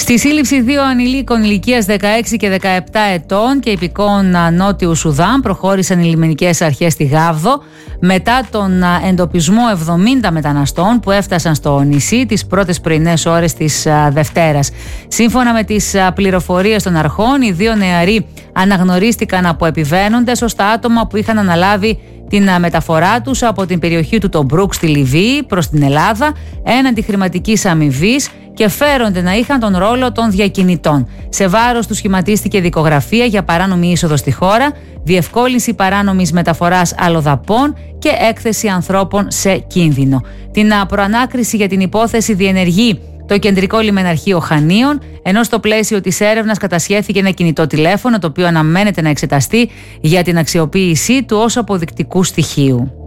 Στη σύλληψη δύο ανηλίκων ηλικίας 16 και 17 ετών και υπηκών Νότιου Σουδάν προχώρησαν οι λιμενικές αρχές στη Γάβδο μετά τον εντοπισμό 70 μεταναστών που έφτασαν στο νησί τις πρώτες πρωινές ώρες της Δευτέρας. Σύμφωνα με τις πληροφορίες των αρχών, οι δύο νεαροί αναγνωρίστηκαν από επιβαίνοντες ως τα άτομα που είχαν αναλάβει την μεταφορά τους από την περιοχή του Τομπρούκ στη Λιβύη προς την Ελλάδα έναντι χρηματικής αμοιβής και φέρονται να είχαν τον ρόλο των διακινητών. Σε βάρος τους σχηματίστηκε δικογραφία για παράνομη είσοδο στη χώρα, διευκόλυνση παράνομης μεταφοράς αλλοδαπών και έκθεση ανθρώπων σε κίνδυνο. Την προανάκριση για την υπόθεση διενεργεί το Κεντρικό Λιμεναρχείο Χανίων, ενώ στο πλαίσιο της έρευνας κατασχέθηκε ένα κινητό τηλέφωνο, το οποίο αναμένεται να εξεταστεί για την αξιοποίησή του ως αποδεικτικού στοιχείου.